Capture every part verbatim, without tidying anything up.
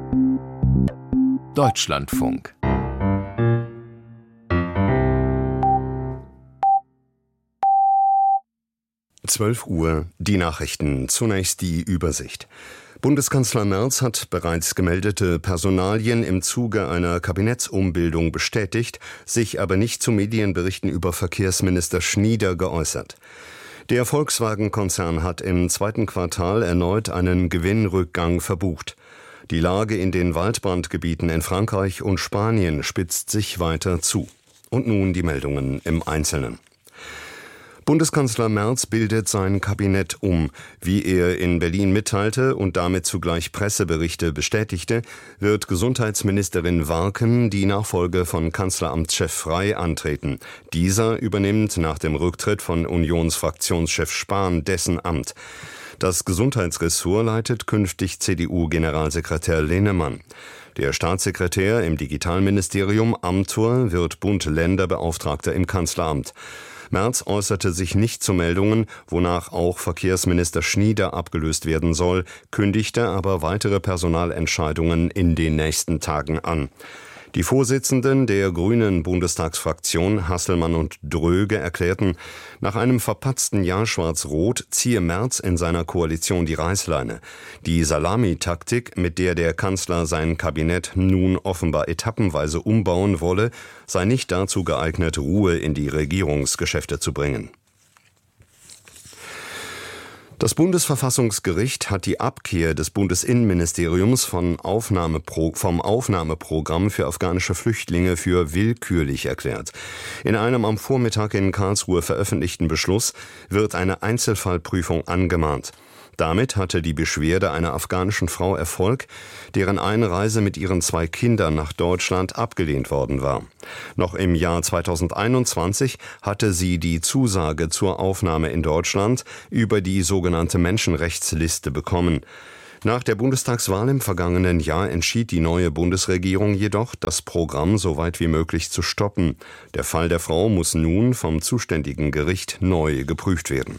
Deutschlandfunk. zwölf Uhr, die Nachrichten. Zunächst die Übersicht. Bundeskanzler Merz hat bereits gemeldete Personalien im Zuge einer Kabinettsumbildung bestätigt, sich aber nicht zu Medienberichten über Verkehrsminister Schnieder geäußert. Der Volkswagen-Konzern hat im zweiten Quartal erneut einen Gewinnrückgang verbucht. Die Lage in den Waldbrandgebieten in Frankreich und Spanien spitzt sich weiter zu. Und nun die Meldungen im Einzelnen. Bundeskanzler Merz bildet sein Kabinett um. Wie er in Berlin mitteilte und damit zugleich Presseberichte bestätigte, wird Gesundheitsministerin Warken die Nachfolge von Kanzleramtschef Frey antreten. Dieser übernimmt nach dem Rücktritt von Unionsfraktionschef Spahn dessen Amt. Das Gesundheitsressort leitet künftig C D U-Generalsekretär Linnemann. Der Staatssekretär im Digitalministerium Amthor wird Bund-Länder-Beauftragter im Kanzleramt. Merz äußerte sich nicht zu Meldungen, wonach auch Verkehrsminister Schnieder abgelöst werden soll, kündigte aber weitere Personalentscheidungen in den nächsten Tagen an. Die Vorsitzenden der Grünen Bundestagsfraktion Hasselmann und Dröge erklärten, nach einem verpatzten Jahr Schwarz-Rot ziehe Merz in seiner Koalition die Reißleine. Die Salamitaktik, mit der der Kanzler sein Kabinett nun offenbar etappenweise umbauen wolle, sei nicht dazu geeignet, Ruhe in die Regierungsgeschäfte zu bringen. Das Bundesverfassungsgericht hat die Abkehr des Bundesinnenministeriums von Aufnahmepro- vom Aufnahmeprogramm für afghanische Flüchtlinge für willkürlich erklärt. In einem am Vormittag in Karlsruhe veröffentlichten Beschluss wird eine Einzelfallprüfung angemahnt. Damit hatte die Beschwerde einer afghanischen Frau Erfolg, deren Einreise mit ihren zwei Kindern nach Deutschland abgelehnt worden war. Noch im Jahr zweitausendeinundzwanzig hatte sie die Zusage zur Aufnahme in Deutschland über die sogenannte Menschenrechtsliste bekommen. Nach der Bundestagswahl im vergangenen Jahr entschied die neue Bundesregierung jedoch, das Programm so weit wie möglich zu stoppen. Der Fall der Frau muss nun vom zuständigen Gericht neu geprüft werden.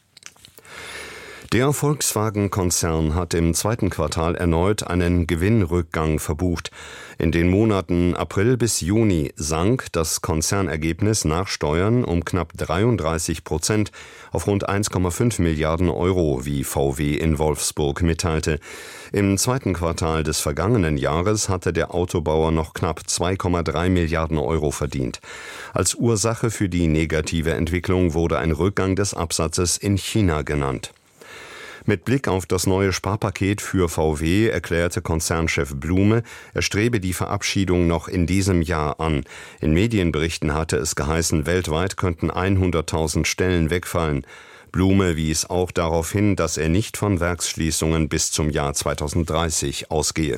Der Volkswagen-Konzern hat im zweiten Quartal erneut einen Gewinnrückgang verbucht. In den Monaten April bis Juni sank das Konzernergebnis nach Steuern um knapp dreiunddreißig Prozent auf rund eins Komma fünf Milliarden Euro, wie V W in Wolfsburg mitteilte. Im zweiten Quartal des vergangenen Jahres hatte der Autobauer noch knapp zwei Komma drei Milliarden Euro verdient. Als Ursache für die negative Entwicklung wurde ein Rückgang des Absatzes in China genannt. Mit Blick auf das neue Sparpaket für V W erklärte Konzernchef Blume, er strebe die Verabschiedung noch in diesem Jahr an. In Medienberichten hatte es geheißen, weltweit könnten hunderttausend Stellen wegfallen. Blume wies auch darauf hin, dass er nicht von Werksschließungen bis zum Jahr zweitausenddreißig ausgehe.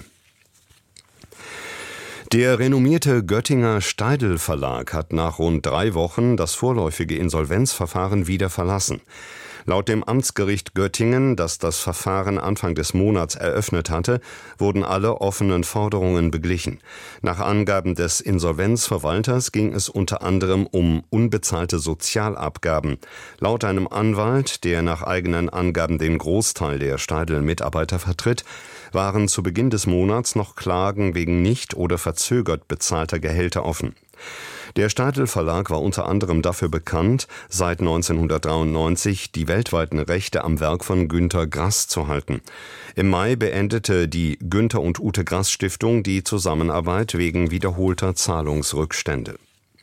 Der renommierte Göttinger Steidl Verlag hat nach rund drei Wochen das vorläufige Insolvenzverfahren wieder verlassen. Laut dem Amtsgericht Göttingen, das das Verfahren Anfang des Monats eröffnet hatte, wurden alle offenen Forderungen beglichen. Nach Angaben des Insolvenzverwalters ging es unter anderem um unbezahlte Sozialabgaben. Laut einem Anwalt, der nach eigenen Angaben den Großteil der Steidl-Mitarbeiter vertritt, waren zu Beginn des Monats noch Klagen wegen nicht oder verzögert bezahlter Gehälter offen. Der Steidl Verlag war unter anderem dafür bekannt, seit neunzehnhundertdreiundneunzig die weltweiten Rechte am Werk von Günter Grass zu halten. Im Mai beendete die Günter und Ute Grass Stiftung die Zusammenarbeit wegen wiederholter Zahlungsrückstände.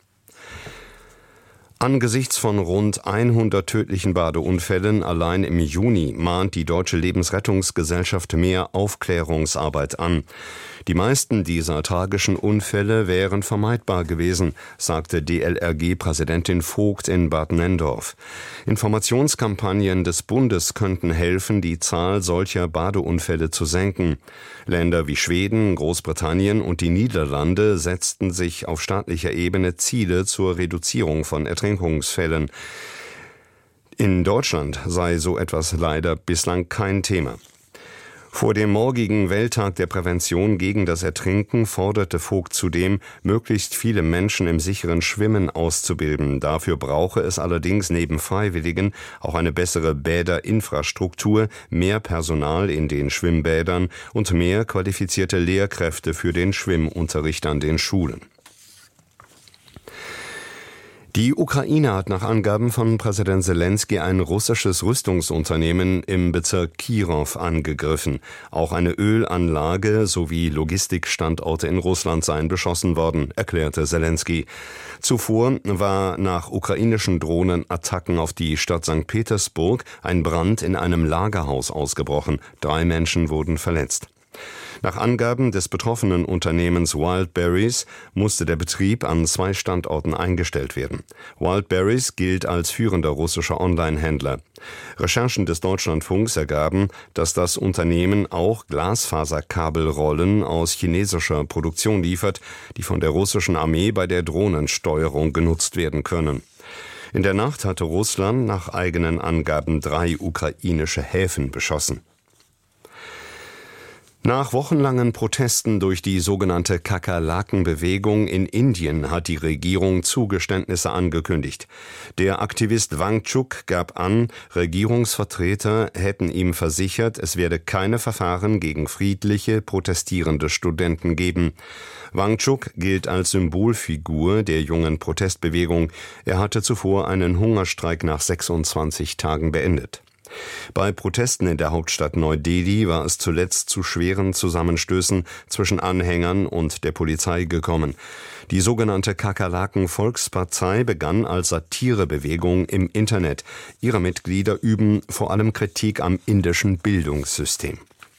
Angesichts von rund hundert tödlichen Badeunfällen allein im Juni mahnt die Deutsche Lebensrettungsgesellschaft mehr Aufklärungsarbeit an. Die meisten dieser tragischen Unfälle wären vermeidbar gewesen, sagte D L R G-Präsidentin Vogt in Bad Nenndorf. Informationskampagnen des Bundes könnten helfen, die Zahl solcher Badeunfälle zu senken. Länder wie Schweden, Großbritannien und die Niederlande setzten sich auf staatlicher Ebene Ziele zur Reduzierung von Ertrinkungsfällen. In Deutschland sei so etwas leider bislang kein Thema. Vor dem morgigen Welttag der Prävention gegen das Ertrinken forderte Vogt zudem, möglichst viele Menschen im sicheren Schwimmen auszubilden. Dafür brauche es allerdings neben Freiwilligen auch eine bessere Bäderinfrastruktur, mehr Personal in den Schwimmbädern und mehr qualifizierte Lehrkräfte für den Schwimmunterricht an den Schulen. Die Ukraine hat nach Angaben von Präsident Selenskyj ein russisches Rüstungsunternehmen im Bezirk Kirow angegriffen. Auch eine Ölanlage sowie Logistikstandorte in Russland seien beschossen worden, erklärte Selenskyj. Zuvor war nach ukrainischen Drohnenattacken auf die Stadt Sankt Petersburg ein Brand in einem Lagerhaus ausgebrochen. Drei Menschen wurden verletzt. Nach Angaben des betroffenen Unternehmens Wildberries musste der Betrieb an zwei Standorten eingestellt werden. Wildberries gilt als führender russischer Online-Händler. Recherchen des Deutschlandfunks ergaben, dass das Unternehmen auch Glasfaserkabelrollen aus chinesischer Produktion liefert, die von der russischen Armee bei der Drohnensteuerung genutzt werden können. In der Nacht hatte Russland nach eigenen Angaben drei ukrainische Häfen beschossen. Nach wochenlangen Protesten durch die sogenannte Kakerlaken-Bewegung in Indien hat die Regierung Zugeständnisse angekündigt. Der Aktivist Wangchuk gab an, Regierungsvertreter hätten ihm versichert, es werde keine Verfahren gegen friedliche, protestierende Studenten geben. Wangchuk gilt als Symbolfigur der jungen Protestbewegung. Er hatte zuvor einen Hungerstreik nach sechsundzwanzig Tagen beendet. Bei Protesten in der Hauptstadt Neu-Delhi war es zuletzt zu schweren Zusammenstößen zwischen Anhängern und der Polizei gekommen. Die sogenannte Kakerlaken-Volkspartei begann als Satirebewegung im Internet. Ihre Mitglieder üben vor allem Kritik am indischen Bildungssystem.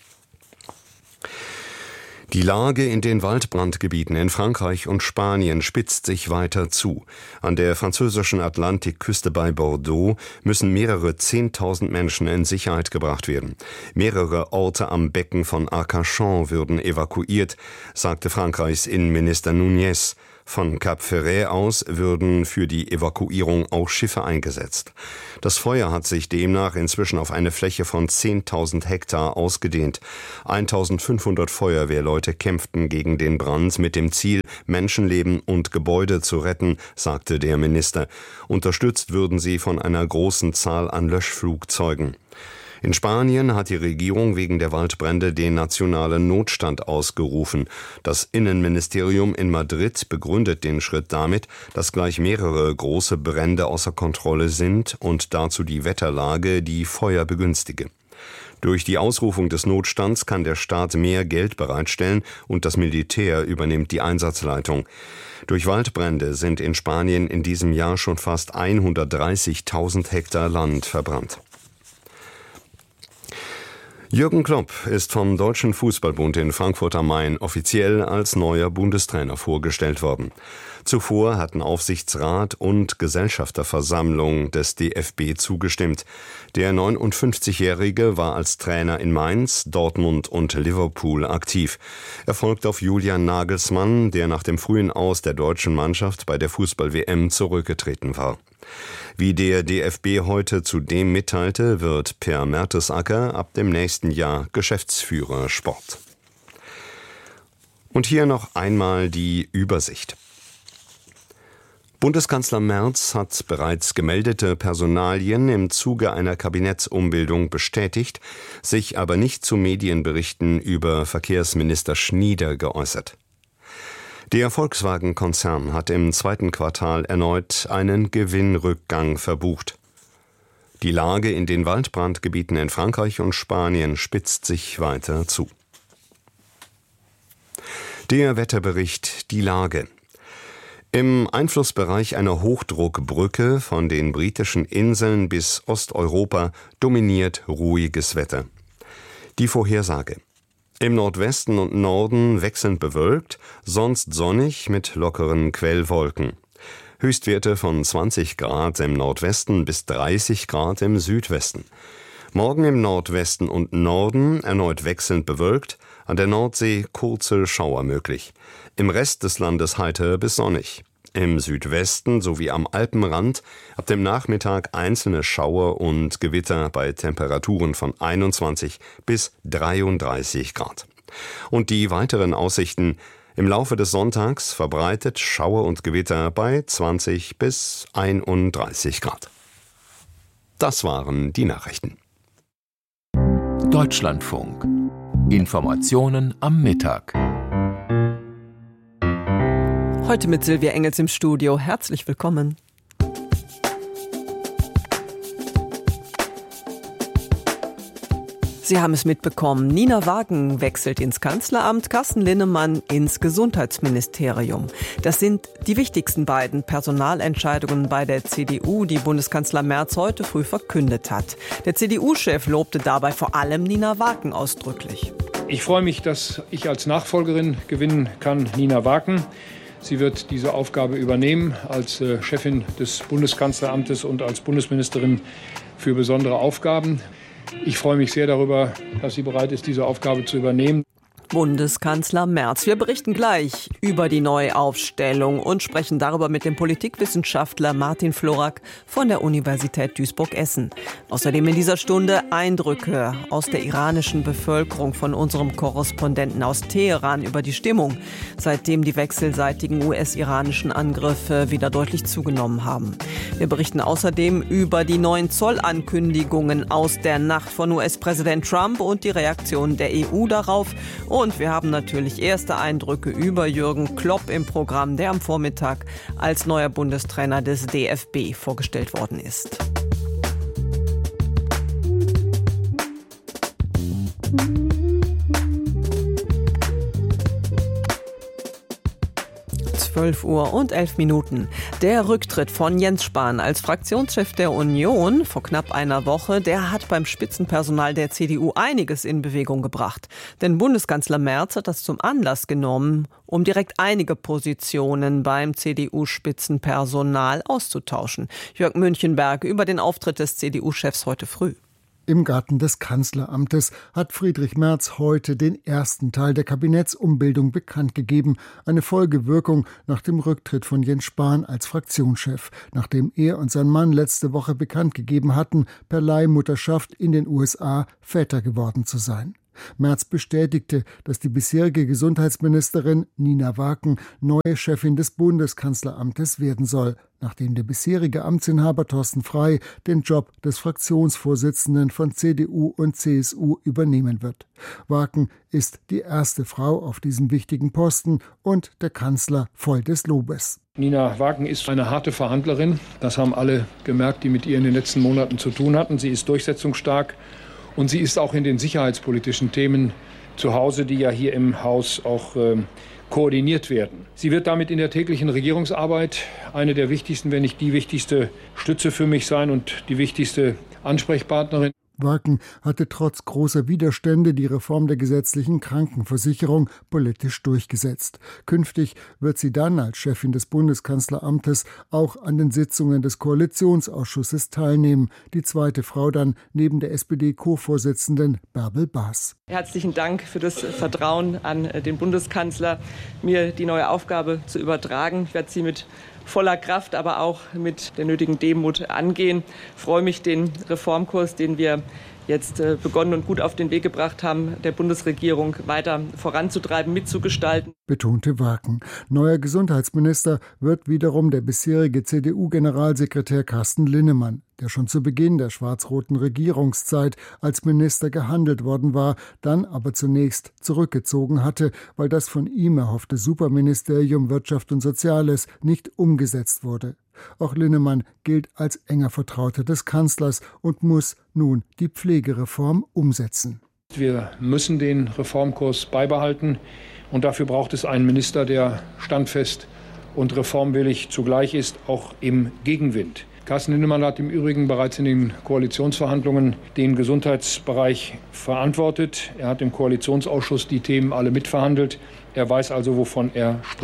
Die Lage in den Waldbrandgebieten in Frankreich und Spanien spitzt sich weiter zu. An der französischen Atlantikküste bei Bordeaux müssen mehrere Zehntausend Menschen in Sicherheit gebracht werden. Mehrere Orte am Becken von Arcachon würden evakuiert, sagte Frankreichs Innenminister Núñez. Von Cap Ferret aus würden für die Evakuierung auch Schiffe eingesetzt. Das Feuer hat sich demnach inzwischen auf eine Fläche von zehntausend Hektar ausgedehnt. eintausendfünfhundert Feuerwehrleute kämpften gegen den Brand mit dem Ziel, Menschenleben und Gebäude zu retten, sagte der Minister. Unterstützt würden sie von einer großen Zahl an Löschflugzeugen. In Spanien hat die Regierung wegen der Waldbrände den nationalen Notstand ausgerufen. Das Innenministerium in Madrid begründet den Schritt damit, dass gleich mehrere große Brände außer Kontrolle sind und dazu die Wetterlage die Feuer begünstige. Durch die Ausrufung des Notstands kann der Staat mehr Geld bereitstellen und das Militär übernimmt die Einsatzleitung. Durch Waldbrände sind in Spanien in diesem Jahr schon fast hundertdreißigtausend Hektar Land verbrannt. Jürgen Klopp ist vom Deutschen Fußballbund in Frankfurt am Main offiziell als neuer Bundestrainer vorgestellt worden. Zuvor hatten Aufsichtsrat und Gesellschafterversammlung des D F B zugestimmt. Der neunundfünfzigjährige war als Trainer in Mainz, Dortmund und Liverpool aktiv. Er folgt auf Julian Nagelsmann, der nach dem frühen Aus der deutschen Mannschaft bei der Fußball-W M zurückgetreten war. Wie der D F B heute zudem mitteilte, wird Per Mertesacker ab dem nächsten Jahr Geschäftsführer Sport. Und hier noch einmal die Übersicht. Bundeskanzler Merz hat bereits gemeldete Personalien im Zuge einer Kabinettsumbildung bestätigt, sich aber nicht zu Medienberichten über Verkehrsminister Schnieder geäußert. Der Volkswagen-Konzern hat im zweiten Quartal erneut einen Gewinnrückgang verbucht. Die Lage in den Waldbrandgebieten in Frankreich und Spanien spitzt sich weiter zu. Der Wetterbericht, die Lage. Im Einflussbereich einer Hochdruckbrücke von den britischen Inseln bis Osteuropa dominiert ruhiges Wetter. Die Vorhersage. Im Nordwesten und Norden wechselnd bewölkt, sonst sonnig mit lockeren Quellwolken. Höchstwerte von zwanzig Grad im Nordwesten bis dreißig Grad im Südwesten. Morgen im Nordwesten und Norden erneut wechselnd bewölkt, an der Nordsee kurze Schauer möglich. Im Rest des Landes heiter bis sonnig. Im Südwesten sowie am Alpenrand ab dem Nachmittag einzelne Schauer und Gewitter bei Temperaturen von einundzwanzig bis dreiunddreißig Grad. Und die weiteren Aussichten: im Laufe des Sonntags verbreitet Schauer und Gewitter bei zwanzig bis einunddreißig Grad. Das waren die Nachrichten. Deutschlandfunk. Informationen am Mittag. Heute mit Silvia Engels im Studio. Herzlich willkommen. Sie haben es mitbekommen, Nina Wagen wechselt ins Kanzleramt, Carsten Linnemann ins Gesundheitsministerium. Das sind die wichtigsten beiden Personalentscheidungen bei der C D U, die Bundeskanzler Merz heute früh verkündet hat. Der C D U-Chef lobte dabei vor allem Nina Wagen ausdrücklich. Ich freue mich, dass ich als Nachfolgerin gewinnen kann, Nina Wagen. Sie wird diese Aufgabe übernehmen als Chefin des Bundeskanzleramtes und als Bundesministerin für besondere Aufgaben. Ich freue mich sehr darüber, dass sie bereit ist, diese Aufgabe zu übernehmen. Bundeskanzler Merz. Wir berichten gleich über die Neuaufstellung und sprechen darüber mit dem Politikwissenschaftler Martin Florak von der Universität Duisburg-Essen. Außerdem in dieser Stunde Eindrücke aus der iranischen Bevölkerung von unserem Korrespondenten aus Teheran über die Stimmung, seitdem die wechselseitigen U S-iranischen Angriffe wieder deutlich zugenommen haben. Wir berichten außerdem über die neuen Zollankündigungen aus der Nacht von U S-Präsident Trump und die Reaktion der E U darauf. Und wir haben natürlich erste Eindrücke über Jürgen Klopp im Programm, der am Vormittag als neuer Bundestrainer des D F B vorgestellt worden ist. zwölf Uhr und elf Minuten. Der Rücktritt von Jens Spahn als Fraktionschef der Union vor knapp einer Woche, der hat beim Spitzenpersonal der C D U einiges in Bewegung gebracht. Denn Bundeskanzler Merz hat das zum Anlass genommen, um direkt einige Positionen beim C D U-Spitzenpersonal auszutauschen. Jörg Münchenberg über den Auftritt des C D U-Chefs heute früh. Im Garten des Kanzleramtes hat Friedrich Merz heute den ersten Teil der Kabinettsumbildung bekannt gegeben. Eine Folgewirkung nach dem Rücktritt von Jens Spahn als Fraktionschef, nachdem er und sein Mann letzte Woche bekannt gegeben hatten, per Leihmutterschaft in den U S A Väter geworden zu sein. Merz bestätigte, dass die bisherige Gesundheitsministerin Nina Wagen neue Chefin des Bundeskanzleramtes werden soll, nachdem der bisherige Amtsinhaber Thorsten Frey den Job des Fraktionsvorsitzenden von C D U und C S U übernehmen wird. Wagen ist die erste Frau auf diesem wichtigen Posten und der Kanzler voll des Lobes. Nina Wagen ist eine harte Verhandlerin. Das haben alle gemerkt, die mit ihr in den letzten Monaten zu tun hatten. Sie ist durchsetzungsstark. Und sie ist auch in den sicherheitspolitischen Themen zu Hause, die ja hier im Haus auch äh, koordiniert werden. Sie wird damit in der täglichen Regierungsarbeit eine der wichtigsten, wenn nicht die wichtigste Stütze für mich sein und die wichtigste Ansprechpartnerin. Wagen hatte trotz großer Widerstände die Reform der gesetzlichen Krankenversicherung politisch durchgesetzt. Künftig wird sie dann als Chefin des Bundeskanzleramtes auch an den Sitzungen des Koalitionsausschusses teilnehmen. Die zweite Frau dann neben der S P D-Co-Vorsitzenden Bärbel Baas. Herzlichen Dank für das Vertrauen an den Bundeskanzler, mir die neue Aufgabe zu übertragen. Ich werde sie mit voller Kraft, aber auch mit der nötigen Demut angehen. Ich freue mich, den Reformkurs, den wir jetzt begonnen und gut auf den Weg gebracht haben, der Bundesregierung weiter voranzutreiben, mitzugestalten. Betonte Wagen. Neuer Gesundheitsminister wird wiederum der bisherige C D U-Generalsekretär Carsten Linnemann, der schon zu Beginn der schwarz-roten Regierungszeit als Minister gehandelt worden war, dann aber zunächst zurückgezogen hatte, weil das von ihm erhoffte Superministerium Wirtschaft und Soziales nicht umgesetzt wurde. Auch Linnemann gilt als enger Vertrauter des Kanzlers und muss nun die Pflegereform umsetzen. Wir müssen den Reformkurs beibehalten und dafür braucht es einen Minister, der standfest und reformwillig zugleich ist, auch im Gegenwind. Carsten Linnemann hat im Übrigen bereits in den Koalitionsverhandlungen den Gesundheitsbereich verantwortet. Er hat im Koalitionsausschuss die Themen alle mitverhandelt. Er weiß also, wovon er spricht.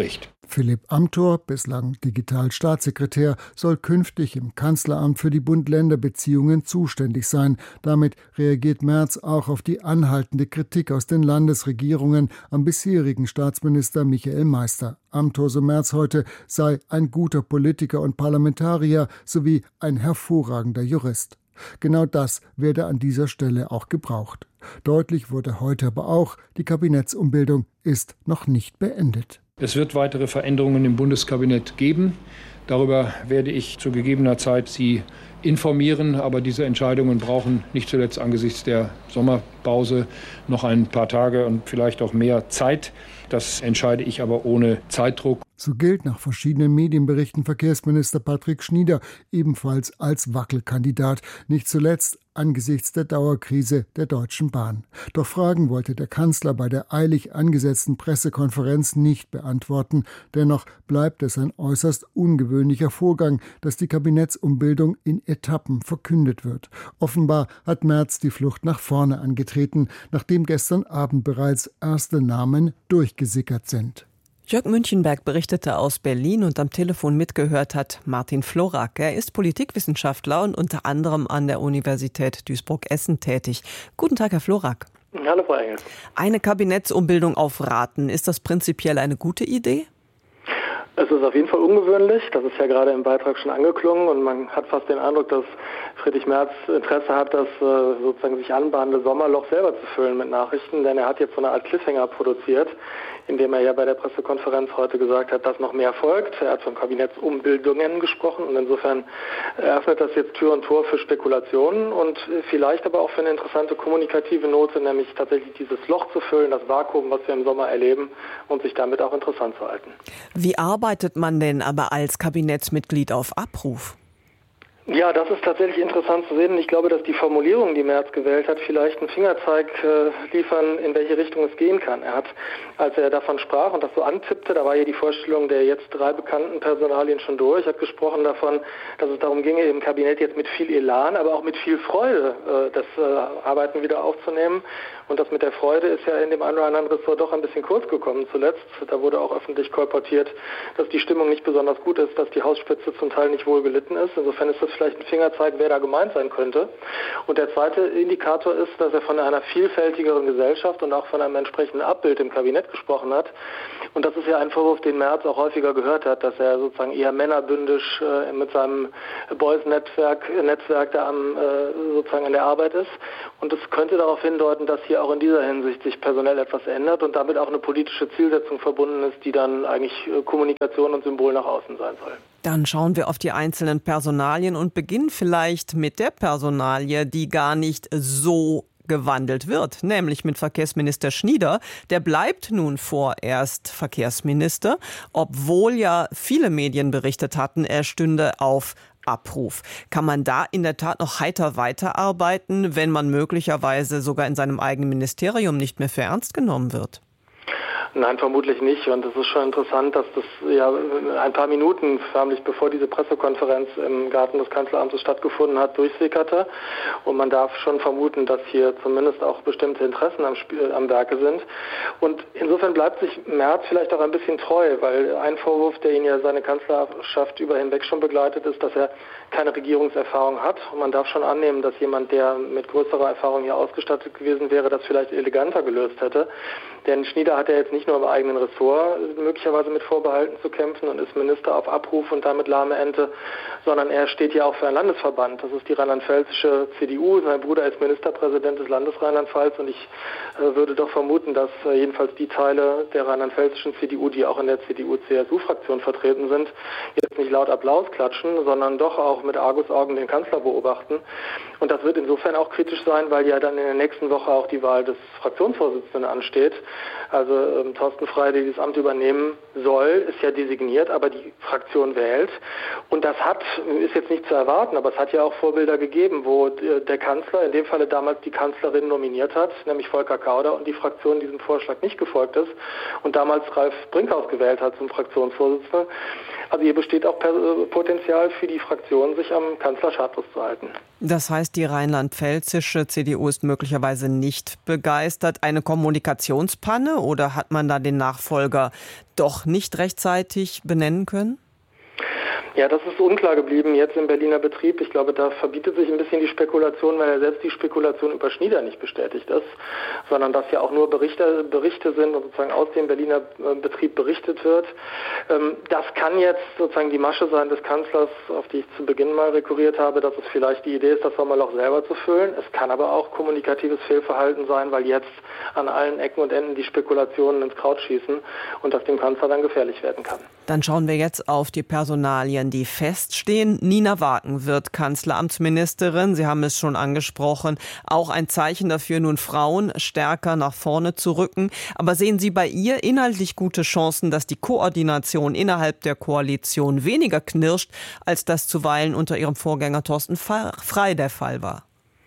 Philipp Amthor, bislang Digitalstaatssekretär, soll künftig im Kanzleramt für die Bund-Länder-Beziehungen zuständig sein. Damit reagiert Merz auch auf die anhaltende Kritik aus den Landesregierungen am bisherigen Staatsminister Michael Meister. Amthor, so Merz heute, sei ein guter Politiker und Parlamentarier sowie ein hervorragender Jurist. Genau das werde an dieser Stelle auch gebraucht. Deutlich wurde heute aber auch, die Kabinettsumbildung ist noch nicht beendet. Es wird weitere Veränderungen im Bundeskabinett geben. Darüber werde ich zu gegebener Zeit Sie informieren. Aber diese Entscheidungen brauchen nicht zuletzt angesichts der Sommerpause noch ein paar Tage und vielleicht auch mehr Zeit. Das entscheide ich aber ohne Zeitdruck. So gilt nach verschiedenen Medienberichten Verkehrsminister Patrick Schnieder ebenfalls als Wackelkandidat, nicht zuletzt angesichts der Dauerkrise der Deutschen Bahn. Doch Fragen wollte der Kanzler bei der eilig angesetzten Pressekonferenz nicht beantworten. Dennoch bleibt es ein äußerst ungewöhnlicher Vorgang, dass die Kabinettsumbildung in Etappen verkündet wird. Offenbar hat Merz die Flucht nach vorne angetreten, nachdem gestern Abend bereits erste Namen durchgesickert sind. Jörg Münchenberg berichtete aus Berlin und am Telefon mitgehört hat Martin Florak. Er ist Politikwissenschaftler und unter anderem an der Universität Duisburg-Essen tätig. Guten Tag, Herr Florak. Hallo, Frau Engel. Eine Kabinettsumbildung auf Raten, ist das prinzipiell eine gute Idee? Es ist auf jeden Fall ungewöhnlich, das ist ja gerade im Beitrag schon angeklungen und man hat fast den Eindruck, dass Friedrich Merz Interesse hat, das äh, sozusagen sich anbahnende Sommerloch selber zu füllen mit Nachrichten, denn er hat jetzt so eine Art Cliffhanger produziert, indem er ja bei der Pressekonferenz heute gesagt hat, dass noch mehr folgt. Er hat von Kabinettsumbildungen gesprochen und insofern eröffnet das jetzt Tür und Tor für Spekulationen und vielleicht aber auch für eine interessante kommunikative Note, nämlich tatsächlich dieses Loch zu füllen, das Vakuum, was wir im Sommer erleben und sich damit auch interessant zu halten. Wie arbeitet man denn aber als Kabinettsmitglied auf Abruf? Ja, das ist tatsächlich interessant zu sehen. Ich glaube, dass die Formulierungen, die Merz gewählt hat, vielleicht einen Fingerzeig äh, liefern, in welche Richtung es gehen kann. Er hat, als er davon sprach und das so antippte, da war ja die Vorstellung der jetzt drei bekannten Personalien schon durch, hat gesprochen davon, dass es darum ginge, im Kabinett jetzt mit viel Elan, aber auch mit viel Freude äh, das äh, Arbeiten wieder aufzunehmen. Und das mit der Freude ist ja in dem einen oder anderen Ressort doch ein bisschen kurz gekommen zuletzt. Da wurde auch öffentlich kolportiert, dass die Stimmung nicht besonders gut ist, dass die Hausspitze zum Teil nicht wohl gelitten ist. Insofern ist das vielleicht ein Fingerzeig, wer da gemeint sein könnte. Und der zweite Indikator ist, dass er von einer vielfältigeren Gesellschaft und auch von einem entsprechenden Abbild im Kabinett gesprochen hat. Und das ist ja ein Vorwurf, den Merz auch häufiger gehört hat, dass er sozusagen eher männerbündisch äh, mit seinem Boys-Netzwerk Netzwerk da am, äh, sozusagen an der Arbeit ist. Und es könnte darauf hindeuten, dass hier auch in dieser Hinsicht sich personell etwas ändert und damit auch eine politische Zielsetzung verbunden ist, die dann eigentlich äh, Kommunikation und Symbol nach außen sein soll. Dann schauen wir auf die einzelnen Personalien und beginnen vielleicht mit der Personalie, die gar nicht so gewandelt wird, nämlich mit Verkehrsminister Schnieder. Der bleibt nun vorerst Verkehrsminister, obwohl ja viele Medien berichtet hatten, er stünde auf Abruf. Kann man da in der Tat noch heiter weiterarbeiten, wenn man möglicherweise sogar in seinem eigenen Ministerium nicht mehr für ernst genommen wird? Nein, vermutlich nicht. Und es ist schon interessant, dass das ja ein paar Minuten förmlich bevor diese Pressekonferenz im Garten des Kanzleramtes stattgefunden hat, durchsickerte. Und man darf schon vermuten, dass hier zumindest auch bestimmte Interessen am, Spiel, am Werke sind. Und insofern bleibt sich Merz vielleicht auch ein bisschen treu, weil ein Vorwurf, der ihn ja seine Kanzlerschaft über hinweg schon begleitet, ist, dass er keine Regierungserfahrung hat. Und man darf schon annehmen, dass jemand, der mit größerer Erfahrung hier ausgestattet gewesen wäre, das vielleicht eleganter gelöst hätte. Denn Schnieder hat ja jetzt nicht nur im eigenen Ressort möglicherweise mit Vorbehalten zu kämpfen und ist Minister auf Abruf und damit lahme Ente, sondern er steht ja auch für einen Landesverband. Das ist die rheinland-pfälzische C D U. Sein Bruder ist Ministerpräsident des Landes Rheinland-Pfalz und ich äh, würde doch vermuten, dass äh, jedenfalls die Teile der rheinland-pfälzischen C D U, die auch in der C D U-C S U-Fraktion vertreten sind, jetzt nicht laut Applaus klatschen, sondern doch auch mit Argusaugen den Kanzler beobachten. Und das wird insofern auch kritisch sein, weil ja dann in der nächsten Woche auch die Wahl des Fraktionsvorsitzenden ansteht. Also ähm, Thorsten Frey, der dieses Amt übernehmen soll, ist ja designiert, aber die Fraktion wählt. Und das hat, ist jetzt nicht zu erwarten, aber es hat ja auch Vorbilder gegeben, wo der Kanzler, in dem Falle damals die Kanzlerin nominiert hat, nämlich Volker Kauder, und die Fraktion diesem Vorschlag nicht gefolgt ist und damals Ralf Brinkhaus gewählt hat zum Fraktionsvorsitzenden. Also hier besteht auch Potenzial für die Fraktion, sich am Kanzler schadlos zu halten. Das heißt, die rheinland-pfälzische C D U ist möglicherweise nicht begeistert. Eine Kommunikationspanne oder oder hat man da den Nachfolger doch nicht rechtzeitig benennen können? Ja, das ist unklar geblieben jetzt im Berliner Betrieb. Ich glaube, da verbietet sich ein bisschen die Spekulation, weil ja selbst die Spekulation über Schnieder nicht bestätigt ist, sondern dass ja auch nur Berichte, Berichte sind und sozusagen aus dem Berliner Betrieb berichtet wird. Das kann jetzt sozusagen die Masche sein des Kanzlers, auf die ich zu Beginn mal rekurriert habe, dass es vielleicht die Idee ist, das Sommerloch selber zu füllen. Es kann aber auch kommunikatives Fehlverhalten sein, weil jetzt an allen Ecken und Enden die Spekulationen ins Kraut schießen und das dem Kanzler dann gefährlich werden kann. Dann schauen wir jetzt auf die Personalien, die feststehen. Nina Waken wird Kanzleramtsministerin. Sie haben es schon angesprochen. Auch ein Zeichen dafür, nun Frauen stärker nach vorne zu rücken. Aber sehen Sie bei ihr inhaltlich gute Chancen, dass die Koordination innerhalb der Koalition weniger knirscht, als das zuweilen unter ihrem Vorgänger Thorsten Frey der Fall war?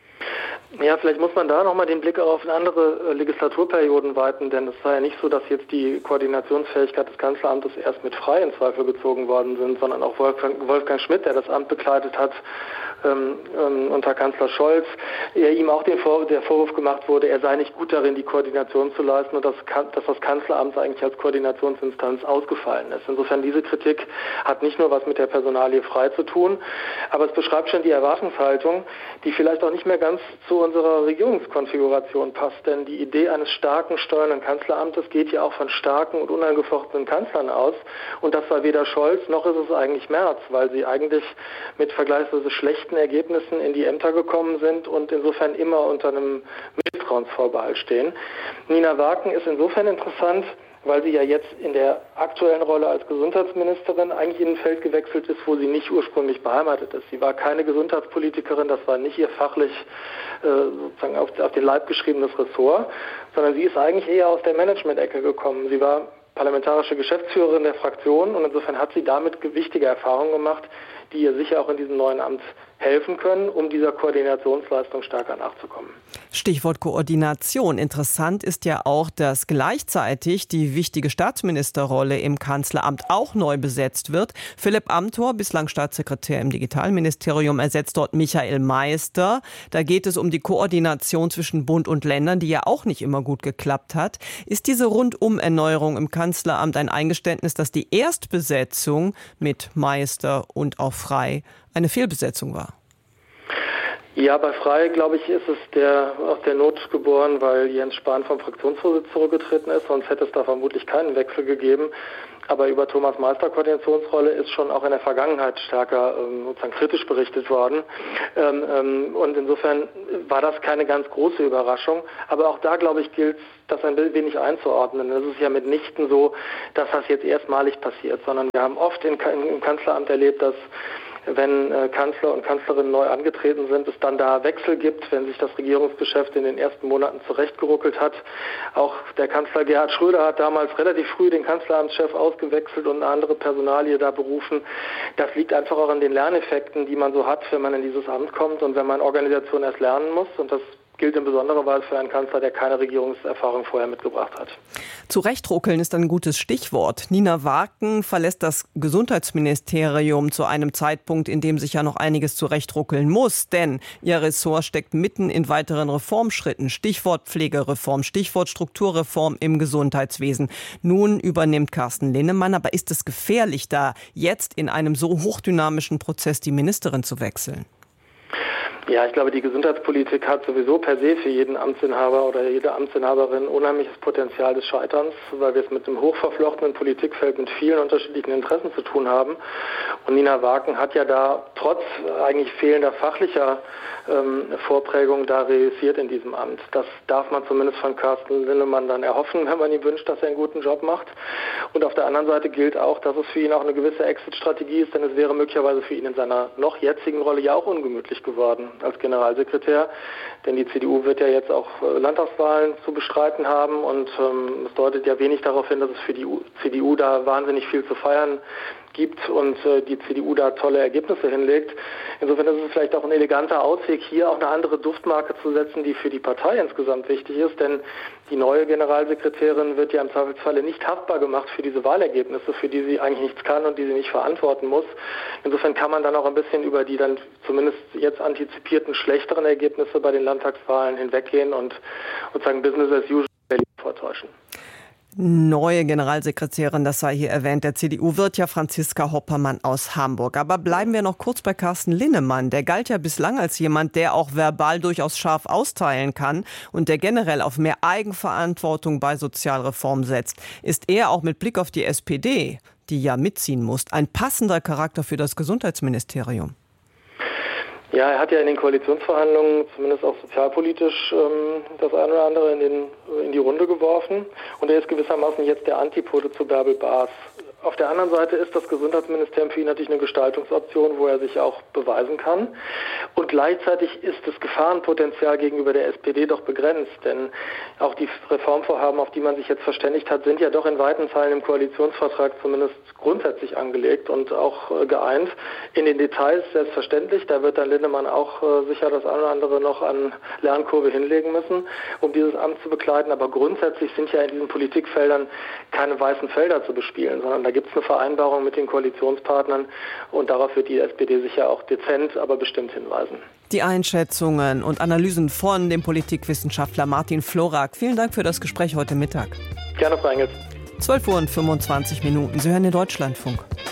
Ja, vielleicht muss man da nochmal den Blick auf andere Legislaturperioden weiten, denn es war ja nicht so, dass jetzt die Koordinationsfähigkeit des Kanzleramtes erst mit Frey in Zweifel gezogen worden sind, sondern auch Wolfgang, Wolfgang Schmidt, der das Amt bekleidet hat, ähm, ähm, unter Kanzler Scholz, er ihm auch den Vor- der Vorwurf gemacht wurde, er sei nicht gut darin, die Koordination zu leisten und dass, dass das Kanzleramt eigentlich als Koordinationsinstanz ausgefallen ist. Insofern diese Kritik hat nicht nur was mit der Personalie Frey zu tun, aber es beschreibt schon die Erwartungshaltung, die vielleicht auch nicht mehr ganz zu unserer Regierungskonfiguration passt, denn die Idee eines starken steuernden Kanzleramtes geht ja auch von starken und unangefochtenen Kanzlern aus und das war weder Scholz noch ist es eigentlich Merz, weil sie eigentlich mit vergleichsweise schlechten Ergebnissen in die Ämter gekommen sind und insofern immer unter einem Misstrauensvorbehalt stehen. Nina Waken ist insofern interessant, weil sie ja jetzt in der aktuellen Rolle als Gesundheitsministerin eigentlich in ein Feld gewechselt ist, wo sie nicht ursprünglich beheimatet ist. Sie war keine Gesundheitspolitikerin, das war nicht ihr fachlich äh, sozusagen auf, auf den Leib geschriebenes Ressort, sondern sie ist eigentlich eher aus der Management-Ecke gekommen. Sie war parlamentarische Geschäftsführerin der Fraktion und insofern hat sie damit wichtige Erfahrungen gemacht, die ihr sicher auch in diesem neuen Amt helfen können, um dieser Koordinationsleistung stärker nachzukommen. Stichwort Koordination. Interessant ist ja auch, dass gleichzeitig die wichtige Staatsministerrolle im Kanzleramt auch neu besetzt wird. Philipp Amthor, bislang Staatssekretär im Digitalministerium, ersetzt dort Michael Meister. Da geht es um die Koordination zwischen Bund und Ländern, die ja auch nicht immer gut geklappt hat. Ist diese Rundumerneuerung im Kanzleramt ein Eingeständnis, dass die Erstbesetzung mit Meister und auch Frey eine Fehlbesetzung war? Ja, bei Frey, glaube ich, ist es der, aus der Not geboren, weil Jens Spahn vom Fraktionsvorsitz zurückgetreten ist, sonst hätte es da vermutlich keinen Wechsel gegeben. Aber über Thomas Meister Koordinationsrolle ist schon auch in der Vergangenheit stärker ähm, sozusagen kritisch berichtet worden. Ähm, ähm, und insofern war das keine ganz große Überraschung. Aber auch da, glaube ich, gilt das ein wenig einzuordnen. Es ist ja mitnichten so, dass das jetzt erstmalig passiert, sondern wir haben oft in, im Kanzleramt erlebt, dass wenn äh, Kanzler und Kanzlerinnen neu angetreten sind, es dann da Wechsel gibt, wenn sich das Regierungsgeschäft in den ersten Monaten zurechtgeruckelt hat. Auch der Kanzler Gerhard Schröder hat damals relativ früh den Kanzleramtschef ausgewechselt und eine andere Personalie da berufen. Das liegt einfach auch an den Lerneffekten, die man so hat, wenn man in dieses Amt kommt und wenn man Organisation erst lernen muss. Und das gilt in besonderer Weise für einen Kanzler, der keine Regierungserfahrung vorher mitgebracht hat. Zurechtruckeln ist ein gutes Stichwort. Nina Waken verlässt das Gesundheitsministerium zu einem Zeitpunkt, in dem sich ja noch einiges zurechtruckeln muss. Denn ihr Ressort steckt mitten in weiteren Reformschritten. Stichwort Pflegereform, Stichwort Strukturreform im Gesundheitswesen. Nun übernimmt Carsten Linnemann. Aber ist es gefährlich, da jetzt in einem so hochdynamischen Prozess die Ministerin zu wechseln? Ja, ich glaube, die Gesundheitspolitik hat sowieso per se für jeden Amtsinhaber oder jede Amtsinhaberin unheimliches Potenzial des Scheiterns, weil wir es mit einem hochverflochtenen Politikfeld mit vielen unterschiedlichen Interessen zu tun haben. Und Nina Waken hat ja da trotz eigentlich fehlender fachlicher ähm, Vorprägung da reüssiert in diesem Amt. Das darf man zumindest von Carsten Linnemann dann erhoffen, wenn man ihm wünscht, dass er einen guten Job macht. Und auf der anderen Seite gilt auch, dass es für ihn auch eine gewisse Exit-Strategie ist, denn es wäre möglicherweise für ihn in seiner noch jetzigen Rolle ja auch ungemütlich geworden als Generalsekretär, denn die C D U wird ja jetzt auch Landtagswahlen zu bestreiten haben und ähm, es deutet ja wenig darauf hin, dass es für die C D U da wahnsinnig viel zu feiern gibt und äh, die C D U da tolle Ergebnisse hinlegt. Insofern ist es vielleicht auch ein eleganter Ausweg, hier auch eine andere Duftmarke zu setzen, die für die Partei insgesamt wichtig ist, denn die neue Generalsekretärin wird ja im Zweifelsfalle nicht haftbar gemacht für diese Wahlergebnisse, für die sie eigentlich nichts kann und die sie nicht verantworten muss. Insofern kann man dann auch ein bisschen über die dann zumindest jetzt antizipierten schlechteren Ergebnisse bei den Landtagswahlen hinweggehen und sozusagen Business as usual vortäuschen. Neue Generalsekretärin, das sei hier erwähnt, der C D U wird ja Franziska Hoppermann aus Hamburg. Aber bleiben wir noch kurz bei Carsten Linnemann. Der galt ja bislang als jemand, der auch verbal durchaus scharf austeilen kann und der generell auf mehr Eigenverantwortung bei Sozialreform setzt. Ist er auch mit Blick auf die S P D, die ja mitziehen muss, ein passender Charakter für das Gesundheitsministerium? Ja, er hat ja in den Koalitionsverhandlungen, zumindest auch sozialpolitisch, ähm, das eine oder andere in, den, in die Runde geworfen. Und er ist gewissermaßen jetzt der Antipode zu Bärbel Baas. Auf der anderen Seite ist das Gesundheitsministerium für ihn natürlich eine Gestaltungsoption, wo er sich auch beweisen kann. Und gleichzeitig ist das Gefahrenpotenzial gegenüber der S P D doch begrenzt. Denn auch die Reformvorhaben, auf die man sich jetzt verständigt hat, sind ja doch in weiten Teilen im Koalitionsvertrag zumindest grundsätzlich angelegt und auch äh, geeint. In den Details selbstverständlich. Da wird dann Linnemann auch äh, sicher das eine oder andere noch an Lernkurve hinlegen müssen, um dieses Amt zu bekleiden. Aber grundsätzlich sind ja in diesen Politikfeldern keine weißen Felder zu bespielen, sondern da gibt es eine Vereinbarung mit den Koalitionspartnern und darauf wird die S P D sicher auch dezent, aber bestimmt hinweisen. Die Einschätzungen und Analysen von dem Politikwissenschaftler Martin Florak. Vielen Dank für das Gespräch heute Mittag. Gerne, Frau Engels. zwölf Uhr und fünfundzwanzig Minuten. Sie hören den Deutschlandfunk.